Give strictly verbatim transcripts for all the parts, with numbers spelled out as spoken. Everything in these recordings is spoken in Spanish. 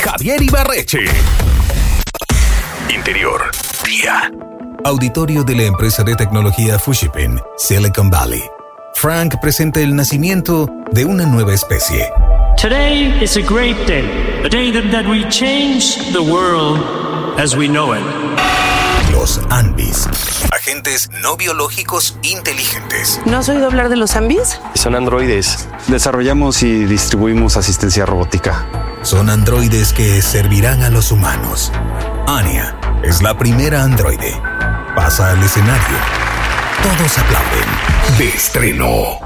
Javier Ibarreche. Interior, día. Auditorio de la empresa de tecnología Fushipin, Silicon Valley. Frank presenta el nacimiento de una nueva especie. Today is a great day, a day that, that we change the world as we know it. Los Anbis, agentes no biológicos inteligentes. ¿No has oído hablar de los Anbis? Son androides. Desarrollamos y distribuimos asistencia robótica. Son androides que servirán a los humanos. Anya es la primera androide. Pasa al escenario. Todos aplauden. De estreno.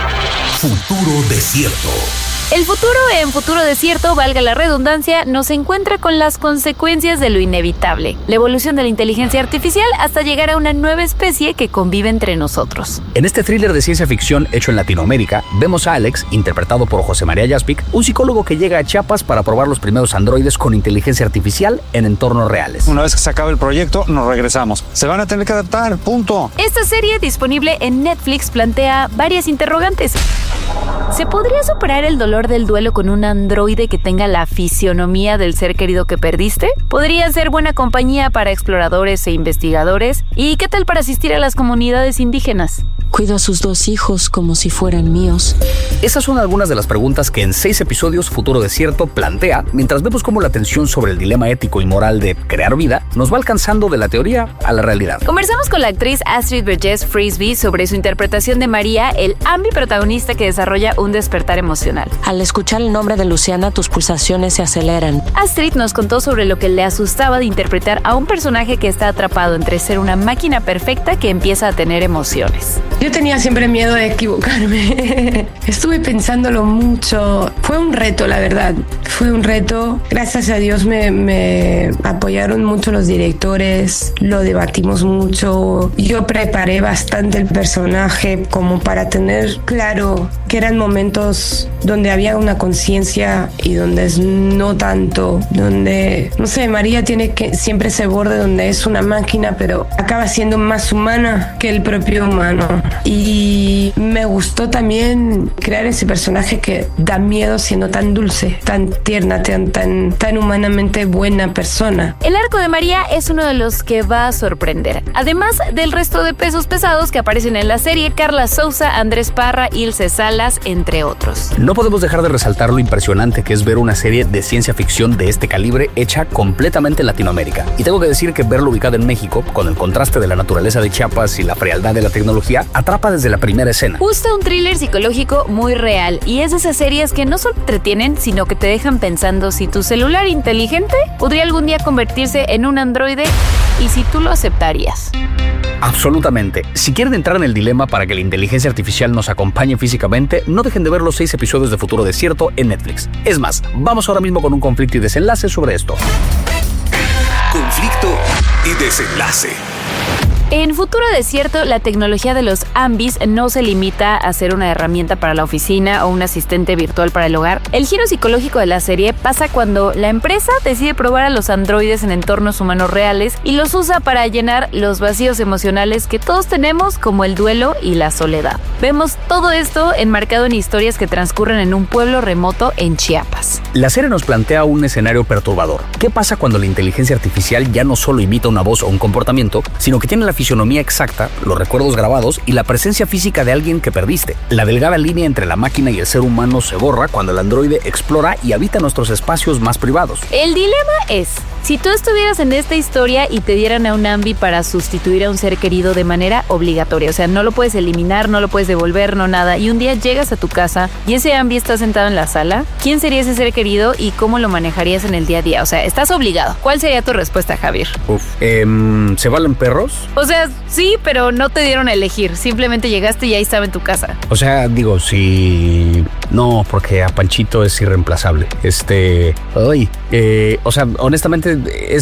Futuro Desierto. El futuro en Futuro Desierto, valga la redundancia, nos encuentra con las consecuencias de lo inevitable, la evolución de la inteligencia artificial hasta llegar a una nueva especie que convive entre nosotros. En este thriller de ciencia ficción hecho en Latinoamérica, vemos a Alex, interpretado por José María Jaspic, un psicólogo que llega a Chiapas para probar los primeros androides con inteligencia artificial en entornos reales. Una vez que se acabe el proyecto, nos regresamos. Se van a tener que adaptar, punto. Esta serie, disponible en Netflix, plantea varias interrogantes. ¿Se podría superar el dolor del duelo con un androide que tenga la fisionomía del ser querido que perdiste? ¿Podría ser buena compañía para exploradores e investigadores? ¿Y qué tal para asistir a las comunidades indígenas? Cuido a sus dos hijos como si fueran míos. Esas son algunas de las preguntas que en seis episodios Futuro Desierto plantea, mientras vemos cómo la tensión sobre el dilema ético y moral de crear vida nos va alcanzando de la teoría a la realidad. Conversamos con la actriz Astrid Vergés Frisby sobre su interpretación de María, el ambi protagonista que desarrolla un despertar emocional. Al escuchar el nombre de Luciana, tus pulsaciones se aceleran. Astrid nos contó sobre lo que le asustaba de interpretar a un personaje que está atrapado entre ser una máquina perfecta que empieza a tener emociones. Yo tenía siempre miedo de equivocarme. Estuve pensándolo mucho. Fue un reto, la verdad. Fue un reto. Gracias a Dios me, me apoyaron mucho los directores. Lo debatimos mucho. Yo preparé bastante el personaje como para tener claro que eran momentos donde había una conciencia y donde es no tanto. Donde, no sé, María tiene que siempre ese borde donde es una máquina, pero acaba siendo más humana que el propio humano. Y me gustó también crear ese personaje que da miedo siendo tan dulce, tan tierna, tan, tan, tan humanamente buena persona. El arco de María es uno de los que va a sorprender. Además del resto de pesos pesados que aparecen en la serie, Carla Souza, Andrés Parra, Ilse Salas, entre otros. No podemos dejar de resaltar lo impresionante que es ver una serie de ciencia ficción de este calibre hecha completamente en Latinoamérica. Y tengo que decir que verlo ubicado en México, con el contraste de la naturaleza de Chiapas y la frialdad de la tecnología, atrapa desde la primera escena. Gusta un thriller psicológico muy real y es de esas series que no solo entretienen, sino que te dejan pensando si tu celular inteligente podría algún día convertirse en un androide y si tú lo aceptarías. Absolutamente. Si quieren entrar en el dilema para que la inteligencia artificial nos acompañe físicamente, no dejen de ver los seis episodios de Futuro Desierto en Netflix. Es más, vamos ahora mismo con un conflicto y desenlace sobre esto. Conflicto y desenlace. En Futuro Desierto, la tecnología de los Anbis no se limita a ser una herramienta para la oficina o un asistente virtual para el hogar. El giro psicológico de la serie pasa cuando la empresa decide probar a los androides en entornos humanos reales y los usa para llenar los vacíos emocionales que todos tenemos, como el duelo y la soledad. Vemos todo esto enmarcado en historias que transcurren en un pueblo remoto en Chiapas. La serie nos plantea un escenario perturbador. ¿Qué pasa cuando la inteligencia artificial ya no solo imita una voz o un comportamiento, sino que tiene la fisionomía exacta, los recuerdos grabados y la presencia física de alguien que perdiste? La delgada línea entre la máquina y el ser humano se borra cuando el androide explora y habita nuestros espacios más privados. El dilema es, si tú estuvieras en esta historia y te dieran a un Ambi para sustituir a un ser querido de manera obligatoria, o sea, no lo puedes eliminar, no lo puedes devolver, no nada, y un día llegas a tu casa y ese Ambi está sentado en la sala, ¿quién sería ese ser querido y cómo lo manejarías en el día a día? O sea, estás obligado. ¿Cuál sería tu respuesta, Javier? Uf, eh, ¿se valen perros? O sea, sí, pero no te dieron a elegir. Simplemente llegaste y ahí estaba en tu casa. O sea, digo, si... No, porque a Panchito es irreemplazable. Este... Ay, eh, o sea, honestamente es...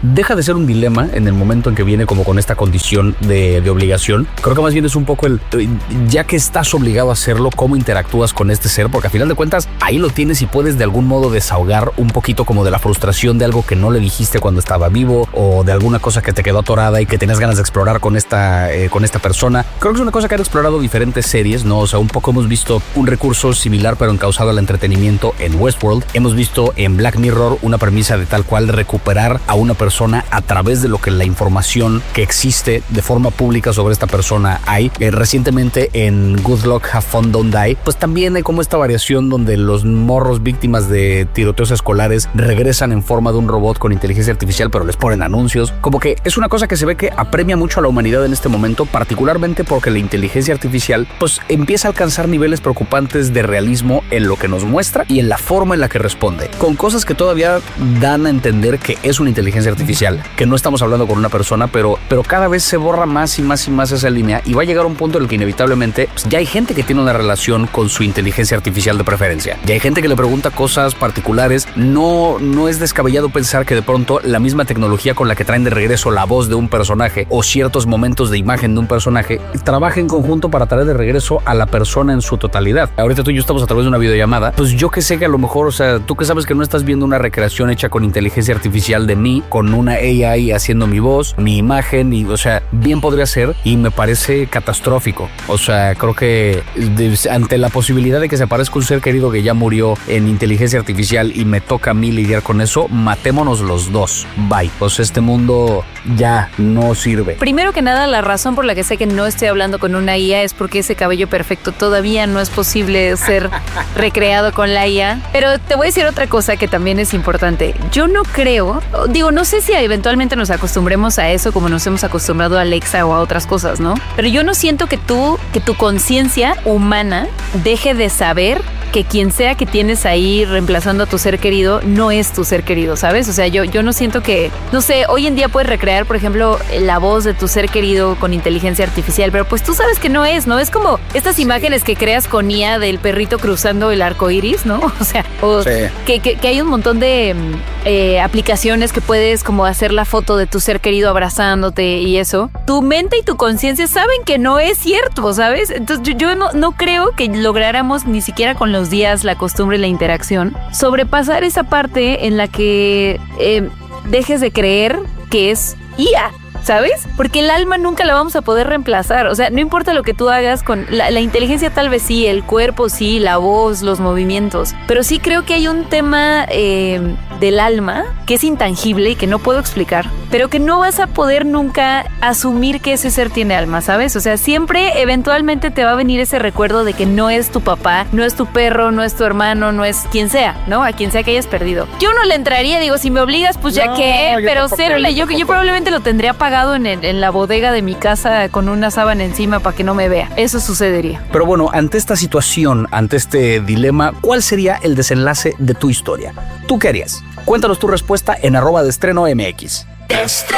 deja de ser un dilema en el momento en que viene como con esta condición de, de obligación. Creo que más bien es un poco el, ya que estás obligado a hacerlo, cómo interactúas con este ser, porque a final de cuentas ahí lo tienes y puedes de algún modo desahogar un poquito como de la frustración de algo que no le dijiste cuando estaba vivo, o de alguna cosa que te quedó atorada y que tenías ganas de explorar con esta, eh, con esta persona. Creo que es una cosa que han explorado diferentes series, ¿no? O sea, un poco hemos visto un recurso similar pero encauzado al entretenimiento en Westworld. Hemos visto en Black Mirror una premisa de tal cual recuperar a una persona a través de lo que la información que existe de forma pública sobre esta persona hay. Eh, recientemente en Good Luck, Have Fun, Don't Die, pues también hay como esta variación donde los morros víctimas de tiroteos escolares regresan en forma de un robot con inteligencia artificial, pero les ponen anuncios. Como que es una cosa que se ve que apremia mucho a la humanidad en este momento, particularmente porque la inteligencia artificial pues empieza a alcanzar niveles preocupantes de realismo en lo que nos muestra y en la forma en la que responde, con cosas que todavía dan a entender que es una inteligencia artificial, que no estamos hablando con una persona, pero, pero cada vez se borra más y más y más esa línea, y va a llegar a un punto en el que inevitablemente pues, ya hay gente que tiene una relación con su inteligencia artificial de preferencia. Ya hay gente que le pregunta cosas particulares. No, no es descabellado pensar que de pronto la misma tecnología con la que traen de regreso la voz de un personaje o ciertos momentos de imagen de un personaje trabaja en conjunto para traer de regreso a la persona en su totalidad. Ahorita tú y yo estamos a través de una videollamada, pues yo que sé que a lo mejor, o sea, tú que sabes que no estás viendo una recreación hecha con inteligencia artificial de mí, con una A I haciendo mi voz, mi imagen, y, o sea, bien podría ser, y me parece catastrófico. O sea, creo que de, ante la posibilidad de que se aparezca un ser querido que ya murió en inteligencia artificial y me toca a mí lidiar con eso, matémonos los dos. Bye. Pues este mundo ya no sirve. Primero que nada, la razón por la que sé que no estoy hablando con una I A es porque ese cabello perfecto todavía no es posible ser recreado con la I A. Pero te voy a decir otra cosa que también es importante. Yo no creo, digo, no sé si eventualmente nos acostumbremos a eso como nos hemos acostumbrado a Alexa o a otras cosas, ¿no? Pero yo no siento que tú, que tu conciencia humana deje de saber que quien sea que tienes ahí reemplazando a tu ser querido no es tu ser querido, ¿sabes? O sea, yo, yo no siento que, no sé, hoy en día puedes recrear, por ejemplo, la voz de tu ser querido con inteligencia artificial, pero pues tú sabes que no es, ¿no? Es como estas imágenes que creas con I A del perrito cruzando el arco iris, ¿no? O sea, o sí. que, que, que hay un montón de eh, aplicaciones que puedes como hacer la foto de tu ser querido abrazándote y eso. Tu mente y tu conciencia saben que no es cierto, ¿sabes? Entonces yo, yo no, no creo que lográramos ni siquiera con los días, la costumbre y la interacción, sobrepasar esa parte en la que eh, dejes de creer que es I A, ¿sabes? Porque el alma nunca la vamos a poder reemplazar. O sea, no importa lo que tú hagas con la, la inteligencia, tal vez sí, el cuerpo sí, la voz, los movimientos, pero sí creo que hay un tema eh, del alma que es intangible y que no puedo explicar, pero que no vas a poder nunca asumir que ese ser tiene alma, ¿sabes? O sea, siempre eventualmente te va a venir ese recuerdo de que no es tu papá, no es tu perro, no es tu hermano, no es quien sea, ¿no? A quien sea que hayas perdido. Yo no le entraría, digo, si me obligas, pues ya no, que, pero cero, yo, yo probablemente lo tendría apagado en, el, en la bodega de mi casa con una sábana encima para que no me vea. Eso sucedería. Pero bueno, ante esta situación, ante este dilema, ¿cuál sería el desenlace de tu historia? ¿Tú qué harías? Cuéntanos tu respuesta en arroba de estreno M X.